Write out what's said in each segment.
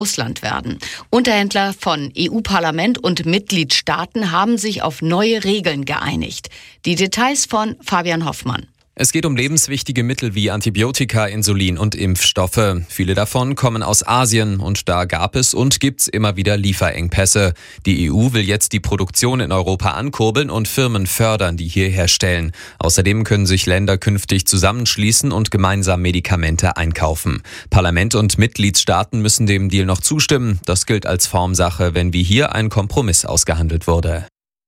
Russland werden. Unterhändler von EU-Parlament und Mitgliedstaaten haben sich auf neue Regeln geeinigt. Die Details von Fabian Hoffmann. Es geht um lebenswichtige Mittel wie Antibiotika, Insulin und Impfstoffe. Viele davon kommen aus Asien und da gab es und gibt's immer wieder Lieferengpässe. Die EU will jetzt die Produktion in Europa ankurbeln und Firmen fördern, die hier herstellen. Außerdem können sich Länder künftig zusammenschließen und gemeinsam Medikamente einkaufen. Parlament und Mitgliedstaaten müssen dem Deal noch zustimmen. Das gilt als Formsache, wenn wie hier ein Kompromiss ausgehandelt wurde.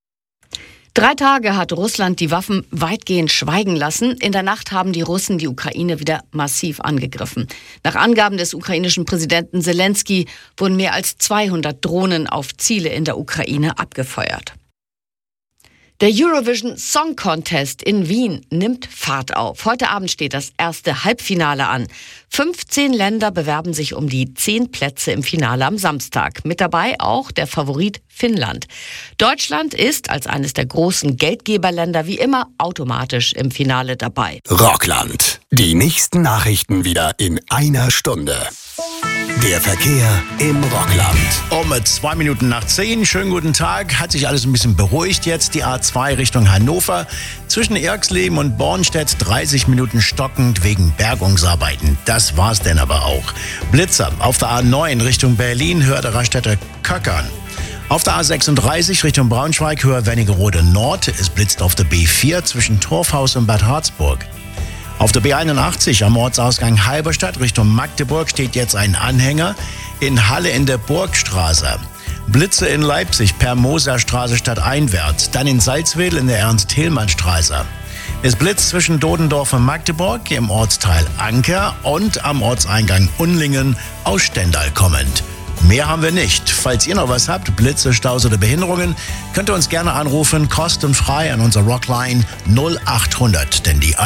3 Tage hat Russland die Waffen weitgehend schweigen lassen. In der Nacht haben die Russen die Ukraine wieder massiv angegriffen. Nach Angaben des ukrainischen Präsidenten Selenskyj wurden mehr als 200 Drohnen auf Ziele in der Ukraine abgefeuert. Der Eurovision Song Contest in Wien nimmt Fahrt auf. Heute Abend steht das erste Halbfinale an. 15 Länder bewerben sich um die 10 Plätze im Finale am Samstag. Mit dabei auch der Favorit Finnland. Deutschland ist als eines der großen Geldgeberländer wie immer automatisch im Finale dabei. Rockland. Die nächsten Nachrichten wieder in einer Stunde. Der Verkehr im Rockland. Um 10:02. Schönen guten Tag. Hat sich alles ein bisschen beruhigt jetzt. Die A2 Richtung Hannover. Zwischen Erxleben und Bornstedt 30 Minuten stockend wegen Bergungsarbeiten. Das war's denn aber auch. Blitzer auf der A9 Richtung Berlin, Höhe der Raststätte Köckern. Auf der A36 Richtung Braunschweig, Höhe Wernigerode Nord. Es blitzt auf der B4 zwischen Torfhaus und Bad Harzburg. Auf der B81 am Ortsausgang Halberstadt Richtung Magdeburg steht jetzt ein Anhänger in Halle in der Burgstraße. Blitze in Leipzig per Moserstraße stadteinwärts, dann in Salzwedel in der Ernst-Thälmann-Straße. Es blitzt zwischen Dodendorf und Magdeburg im Ortsteil Anker und am Ortseingang Unlingen aus Stendal kommend. Mehr haben wir nicht. Falls ihr noch was habt, Blitze, Staus oder Behinderungen, könnt ihr uns gerne anrufen, kostenfrei an unserer Rockline 0800, denn die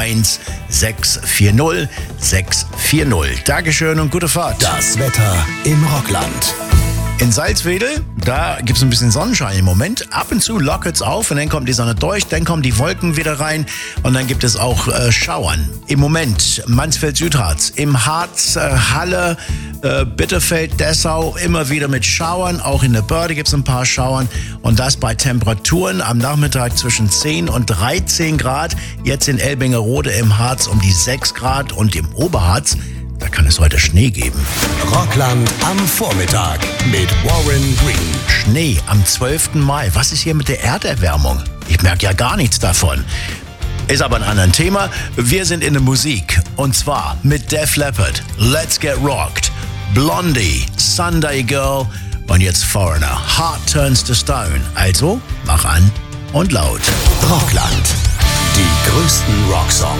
1640 640. Dankeschön und gute Fahrt. Das Wetter im Rockland. In Salzwedel, da gibt es ein bisschen Sonnenschein im Moment. Ab und zu lockert's auf und dann kommt die Sonne durch, dann kommen die Wolken wieder rein und dann gibt es auch Schauern. Im Moment Mansfeld-Südharz, im Harz, Halle, Bitterfeld, Dessau, immer wieder mit Schauern. Auch in der Börde gibt es ein paar Schauern und das bei Temperaturen am Nachmittag zwischen 10 und 13 Grad. Jetzt in Elbingerode im Harz um die 6 Grad und im Oberharz, da kann es heute Schnee geben. Rockland am Vormittag mit Warren Green. Schnee am 12. Mai. Was ist hier mit der Erderwärmung? Ich merke ja gar nichts davon. Ist aber ein anderes Thema. Wir sind in der Musik. Und zwar mit Def Leppard, Let's Get Rocked, Blondie, Sunday Girl und jetzt Foreigner, Heart Turns to Stone. Also, mach an und laut. Rockland. Die größten Rocksongs.